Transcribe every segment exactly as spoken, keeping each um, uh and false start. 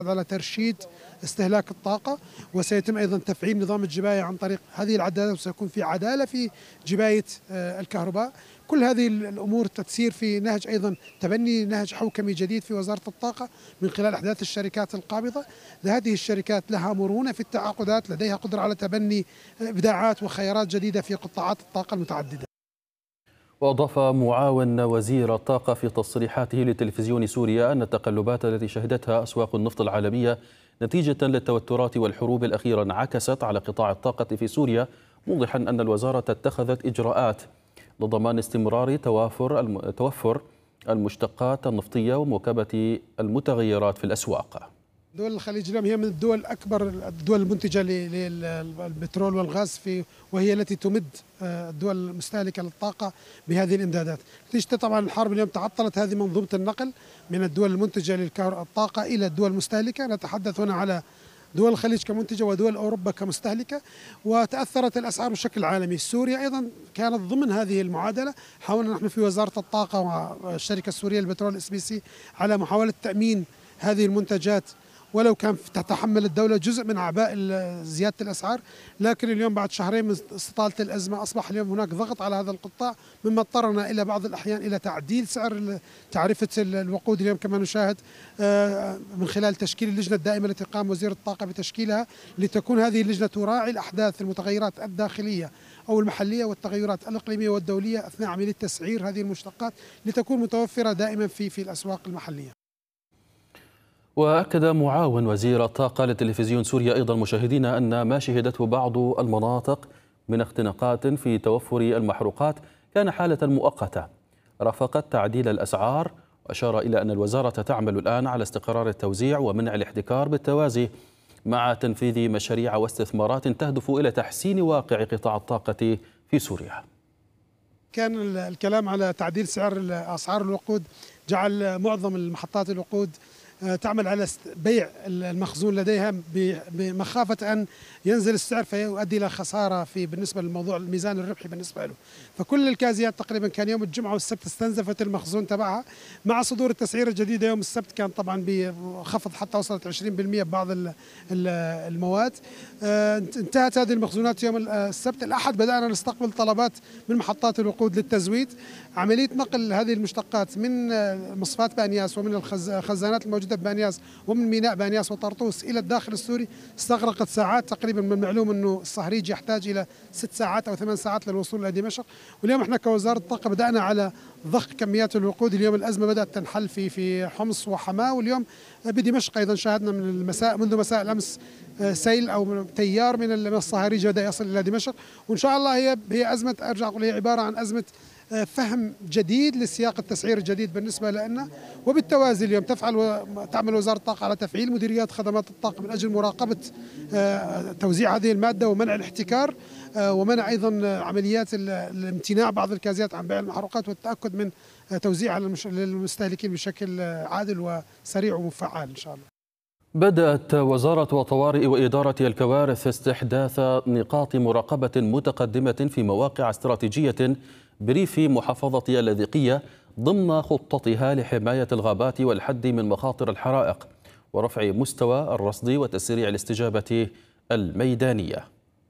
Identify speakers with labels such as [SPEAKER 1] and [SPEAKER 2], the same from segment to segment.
[SPEAKER 1] على ترشيد استهلاك الطاقة، وسيتم أيضا تفعيل نظام الجباية عن طريق هذه العدالة، وسيكون في عدالة في جباية الكهرباء. كل هذه الأمور تسير في نهج أيضا تبني نهج حوكمي جديد في وزارة الطاقة من خلال إحداث الشركات القابضة. هذه الشركات لها مرونة في التعاقدات، لديها قدرة على تبني إبداعات وخيارات جديدة في قطاعات الطاقة المتعددة.
[SPEAKER 2] وأضاف معاون وزير الطاقة في تصريحاته لتلفزيون سوريا أن التقلبات التي شهدتها أسواق النفط العالمية نتيجة للتوترات والحروب الأخيرة انعكست على قطاع الطاقة في سوريا، موضحا أن الوزارة اتخذت إجراءات لضمان استمرار توافر توفر المشتقات النفطية ومواكبة المتغيرات في الأسواق.
[SPEAKER 1] دول الخليج اليوم هي من الدول الأكبر الدول المنتجة للبترول والغاز في، وهي التي تمد الدول المستهلكة للطاقة بهذه الإمدادات. نتيجة طبعا الحرب اليوم تعطلت هذه منظومة النقل من الدول المنتجة للطاقة إلى الدول المستهلكة. نتحدث هنا على دول الخليج كمنتجة ودول أوروبا كمستهلكة، وتأثرت الأسعار بشكل عالمي. سوريا أيضا كانت ضمن هذه المعادلة. حاولنا نحن في وزارة الطاقة والشركة السورية للبترول اس بي سي على محاولة تأمين هذه المنتجات، ولو كان تتحمل الدولة جزء من أعباء زيادة الأسعار، لكن اليوم بعد شهرين من استطالة الأزمة أصبح اليوم هناك ضغط على هذا القطاع، مما اضطرنا إلى بعض الأحيان إلى تعديل سعر تعرفة الوقود. اليوم كما نشاهد من خلال تشكيل اللجنة الدائمة التي قام وزير الطاقة بتشكيلها، لتكون هذه اللجنة تراعي الأحداث المتغيرات الداخلية أو المحلية والتغيرات الإقليمية والدولية أثناء عملية تسعير هذه المشتقات لتكون متوفرة دائما في في الأسواق المحلية.
[SPEAKER 2] وأكد معاون وزير الطاقة لتلفزيون سوريا أيضا مشاهدينا أن ما شهدته بعض المناطق من اختناقات في توفر المحروقات كان حالة مؤقتة رافقت تعديل الأسعار، وأشار إلى أن الوزارة تعمل الآن على استقرار التوزيع ومنع الاحتكار بالتوازي مع تنفيذ مشاريع واستثمارات تهدف إلى تحسين واقع قطاع الطاقة في سوريا.
[SPEAKER 1] كان الكلام على تعديل سعر أسعار الوقود جعل معظم المحطات الوقود تعمل على بيع المخزون لديها بمخافة أن ينزل السعر فيؤدي إلى خسارة في بالنسبة للموضوع الميزان الربحي بالنسبة له. فكل الكازيات تقريبا كان يوم الجمعة والسبت استنزفت المخزون تبعها. مع صدور التسعيرة الجديدة يوم السبت كان طبعا بخفض حتى وصلت عشرين بالمئة ببعض المواد. انتهت هذه المخزونات يوم السبت. الأحد بدأنا نستقبل طلبات من محطات الوقود للتزويد. عملية نقل هذه المشتقات من مصفاة بانياس ومن الخزانات الموجودة بانياس ومن ميناء بانياس وطرطوس إلى الداخل السوري استغرقت ساعات تقريبا. من المعلوم أنه الصهريج يحتاج إلى ست ساعات أو ثمان ساعات للوصول إلى دمشق. واليوم احنا كوزارة الطاقة بدأنا على ضخ كميات الوقود. اليوم الأزمة بدأت تنحل في في حمص وحماة، واليوم بدمشق أيضا شاهدنا من المساء منذ مساء الأمس سيل أو تيار من الصهاريج بدأ يصل إلى دمشق. وإن شاء الله هي هي أزمة أرجع أقول هي عبارة عن أزمة فهم جديد لسياق التسعير الجديد بالنسبة لنا. وبالتوازي اليوم تفعل وتعمل وزارة الطاقة على تفعيل مديريات خدمات الطاقة من أجل مراقبة توزيع هذه المادة ومنع الاحتكار، ومنع أيضا عمليات الامتناع بعض الكازيات عن بيع المحروقات والتأكد من توزيعها للمستهلكين بشكل عادل وسريع ومفعال إن شاء الله.
[SPEAKER 2] بدأت وزارة الطوارئ وإدارة الكوارث استحداث نقاط مراقبة متقدمة في مواقع استراتيجية بريف محافظة اللاذقية ضمن خطتها لحماية الغابات والحد من مخاطر الحرائق ورفع مستوى الرصد وتسريع الاستجابة الميدانية.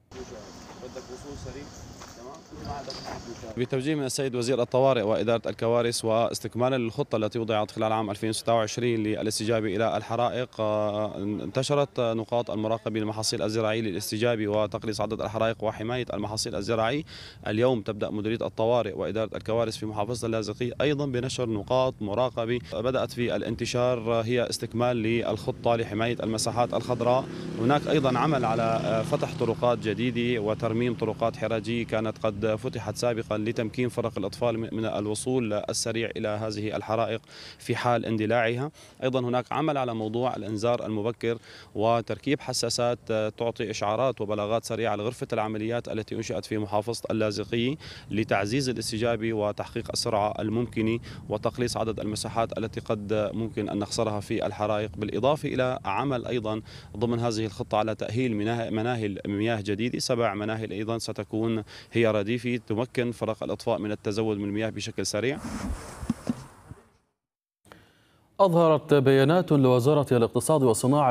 [SPEAKER 3] بتوجيه من السيد وزير الطوارئ وإدارة الكوارث واستكمالا للخطة التي وضعت خلال عام ألفين وستة وعشرين للاستجابة إلى الحرائق، انتشرت نقاط المراقبة للمحاصيل الزراعية للاستجابة وتقليص عدد الحرائق وحماية المحاصيل الزراعية. اليوم تبدأ مديرية الطوارئ وإدارة الكوارث في محافظة اللاذقية أيضا بنشر نقاط مراقبة بدأت في الانتشار، هي استكمال للخطة لحماية المساحات الخضراء. هناك أيضا عمل على فتح طرقات جديدة وترميم طرقات حراجية كانت قد فتحت سابقا لتمكين فرق الأطفال من الوصول السريع إلى هذه الحرائق في حال اندلاعها. أيضا هناك عمل على موضوع الإنذار المبكر وتركيب حساسات تعطي إشعارات وبلاغات سريعة لغرفة العمليات التي أنشئت في محافظة اللاذقية لتعزيز الاستجابة وتحقيق السرعة الممكنة وتقليص عدد المساحات التي قد ممكن أن نخسرها في الحرائق، بالإضافة إلى عمل أيضا ضمن هذه الخطة على تأهيل مناهل مياه جديدة. سبع مناهل أيضا ستكون هي رديفة تمكن فرق الإطفاء من التزود من المياه بشكل سريع.
[SPEAKER 2] أظهرت بيانات لوزارة الاقتصاد والصناعة